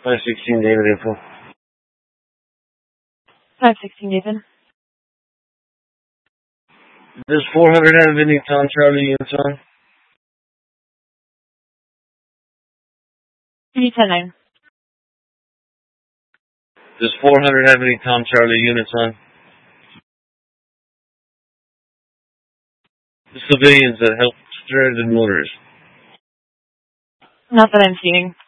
516 David info. 516 David. Does 400 have any Tom Charlie units on? 310-9. Does 400 have any Tom Charlie units on? The civilians that help stranded motorists. Not that I'm seeing.